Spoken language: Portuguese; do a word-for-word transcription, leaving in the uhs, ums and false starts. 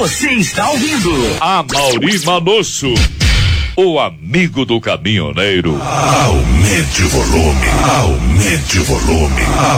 Você está ouvindo Amaury Manosso, o amigo do caminhoneiro. Aumente o volume, aumente o volume.